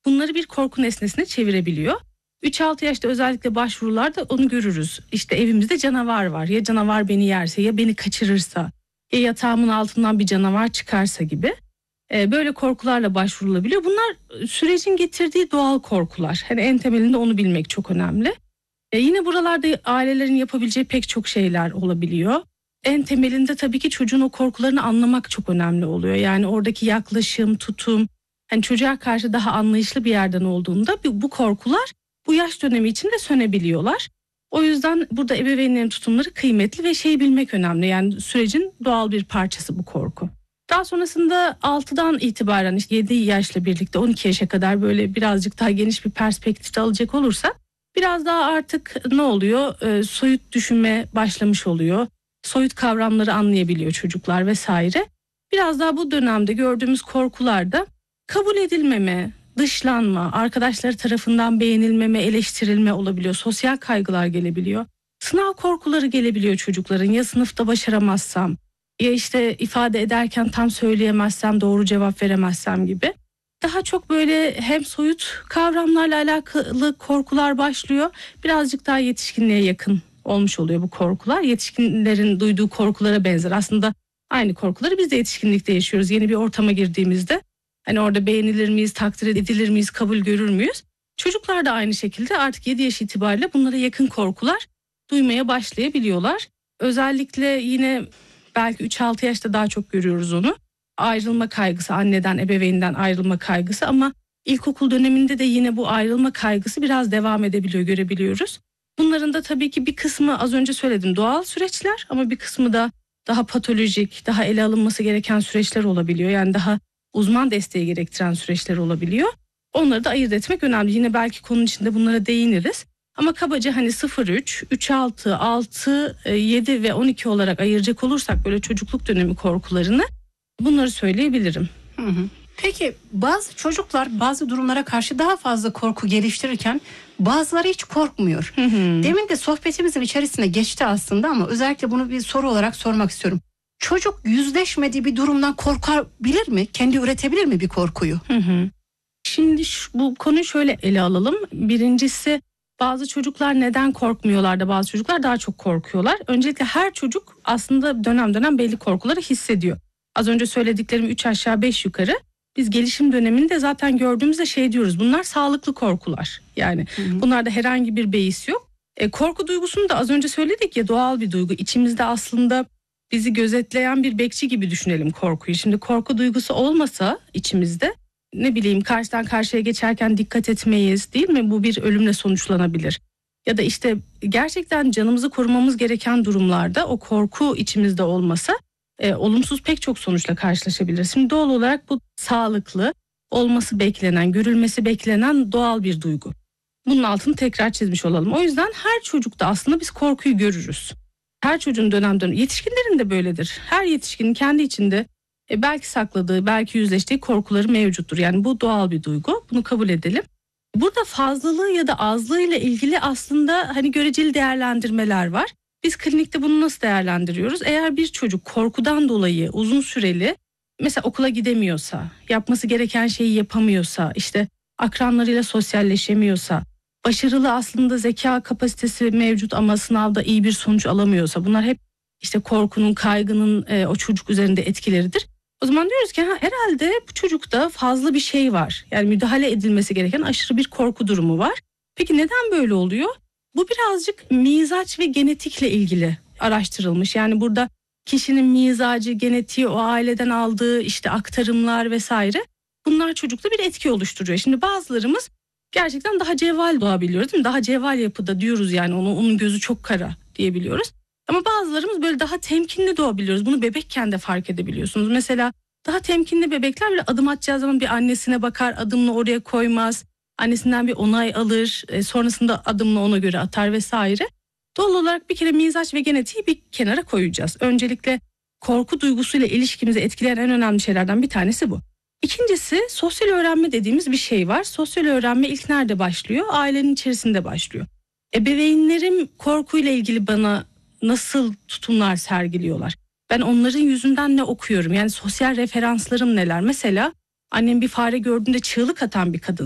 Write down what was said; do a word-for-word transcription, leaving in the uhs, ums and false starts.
bunları bir korku nesnesine çevirebiliyor. üç altı yaşta özellikle başvurularda onu görürüz. İşte evimizde canavar var. Ya canavar beni yerse, ya beni kaçırırsa, ya yatağımın altından bir canavar çıkarsa gibi. Ee, böyle korkularla başvurulabiliyor. Bunlar sürecin getirdiği doğal korkular. Hani en temelinde onu bilmek çok önemli. Ee, yine buralarda ailelerin yapabileceği pek çok şeyler olabiliyor. En temelinde tabii ki çocuğun o korkularını anlamak çok önemli oluyor. Yani oradaki yaklaşım, tutum, hani çocuğa karşı daha anlayışlı bir yerden olduğunda bu korkular bu yaş dönemi içinde sönebiliyorlar. O yüzden burada ebeveynlerin tutumları kıymetli ve şeyi bilmek önemli. Yani sürecin doğal bir parçası bu korku. Daha sonrasında altıdan itibaren işte yedi yaşla birlikte on iki yaşa kadar böyle birazcık daha geniş bir perspektifte alacak olursak biraz daha artık ne oluyor? E, soyut düşünme başlamış oluyor. Soyut kavramları anlayabiliyor çocuklar vesaire. Biraz daha bu dönemde gördüğümüz korkularda kabul edilmeme, dışlanma, arkadaşları tarafından beğenilmeme, eleştirilme olabiliyor. Sosyal kaygılar gelebiliyor. Sınav korkuları gelebiliyor çocukların. Ya sınıfta başaramazsam, ya işte ifade ederken tam söyleyemezsem, doğru cevap veremezsem gibi. Daha çok böyle hem soyut kavramlarla alakalı korkular başlıyor. Birazcık daha yetişkinliğe yakın olmuş oluyor bu korkular. Yetişkinlerin duyduğu korkulara benzer. Aslında aynı korkuları biz de yetişkinlikte yaşıyoruz. Yeni bir ortama girdiğimizde hani orada beğenilir miyiz, takdir edilir miyiz, kabul görür müyüz? Çocuklar da aynı şekilde artık yedi yaş itibariyle bunlara yakın korkular duymaya başlayabiliyorlar. Özellikle yine belki üç altı yaşta daha çok görüyoruz onu. Ayrılma kaygısı, anneden, ebeveynden ayrılma kaygısı, ama ilkokul döneminde de yine bu ayrılma kaygısı biraz devam edebiliyor, görebiliyoruz. Bunların da tabii ki bir kısmı az önce söyledim doğal süreçler, ama bir kısmı da daha patolojik, daha ele alınması gereken süreçler olabiliyor. Yani daha uzman desteği gerektiren süreçler olabiliyor. Onları da ayırt etmek önemli. Yine belki konunun içinde bunlara değiniriz. Ama kabaca hani sıfır üç, üç altı, altı, yedi ve on iki olarak ayıracak olursak böyle çocukluk dönemi korkularını, bunları söyleyebilirim. Hı hı. Peki bazı çocuklar bazı durumlara karşı daha fazla korku geliştirirken bazıları hiç korkmuyor. Hı hı. Demin de sohbetimizin içerisine geçti aslında, ama özellikle bunu bir soru olarak sormak istiyorum. Çocuk yüzleşmediği bir durumdan korkabilir mi? Kendi üretebilir mi bir korkuyu? Hı hı. Şimdi şu, bu konuyu şöyle ele alalım. Birincisi, bazı çocuklar neden korkmuyorlar da bazı çocuklar daha çok korkuyorlar. Öncelikle her çocuk aslında dönem dönem belli korkuları hissediyor. Az önce söylediklerim üç aşağı beş yukarı. Biz gelişim döneminde zaten gördüğümüzde şey diyoruz, bunlar sağlıklı korkular. Yani hı hı. Bunlarda herhangi bir beis yok. E, korku duygusunu da az önce söyledik ya, doğal bir duygu. İçimizde aslında bizi gözetleyen bir bekçi gibi düşünelim korkuyu. Şimdi korku duygusu olmasa içimizde, ne bileyim, karşıdan karşıya geçerken dikkat etmeyiz, değil mi? Bu bir ölümle sonuçlanabilir. Ya da işte gerçekten canımızı korumamız gereken durumlarda o korku içimizde olmasa e, olumsuz pek çok sonuçla karşılaşabiliriz. Şimdi doğal olarak bu sağlıklı, olması beklenen, görülmesi beklenen doğal bir duygu. Bunun altını tekrar çizmiş olalım. O yüzden her çocukta aslında biz korkuyu görürüz. Her çocuğun dönem dönem, yetişkinlerin de böyledir. Her yetişkinin kendi içinde e, belki sakladığı, belki yüzleştiği korkuları mevcuttur. Yani bu doğal bir duygu. Bunu kabul edelim. Burada fazlalığı ya da azlığı ile ilgili aslında hani göreceli değerlendirmeler var. Biz klinikte bunu nasıl değerlendiriyoruz? Eğer bir çocuk korkudan dolayı uzun süreli mesela okula gidemiyorsa, yapması gereken şeyi yapamıyorsa, işte akranlarıyla sosyalleşemiyorsa, başarılı aslında zeka kapasitesi mevcut ama sınavda iyi bir sonuç alamıyorsa, bunlar hep işte korkunun, kaygının e, o çocuk üzerinde etkileridir. O zaman diyoruz ki ha, herhalde bu çocukta fazla bir şey var. Yani müdahale edilmesi gereken aşırı bir korku durumu var. Peki neden böyle oluyor? Bu birazcık mizaç ve genetikle ilgili araştırılmış. Yani burada kişinin mizacı, genetiği, o aileden aldığı işte aktarımlar vesaire, bunlar çocukta bir etki oluşturuyor. Şimdi bazılarımız gerçekten daha cevval doğabiliyoruz, değil mi? Daha cevval yapıda diyoruz, yani onu, onun gözü çok kara diyebiliyoruz. Ama bazılarımız böyle daha temkinli doğabiliyoruz. Bunu bebekken de fark edebiliyorsunuz. Mesela daha temkinli bebekler bile adım atacağı zaman bir annesine bakar, adımını oraya koymaz. Annesinden bir onay alır, e, sonrasında adımını ona göre atar vesaire. Doğal olarak bir kere mizaç ve genetiği bir kenara koyacağız. Öncelikle korku duygusuyla ilişkimizi etkileyen en önemli şeylerden bir tanesi bu. İkincisi, sosyal öğrenme dediğimiz bir şey var. Sosyal öğrenme ilk nerede başlıyor? Ailenin içerisinde başlıyor. Ebeveynlerim korkuyla ilgili bana nasıl tutumlar sergiliyorlar? Ben onların yüzünden ne okuyorum? Yani sosyal referanslarım neler? Mesela annem bir fare gördüğünde çığlık atan bir kadın.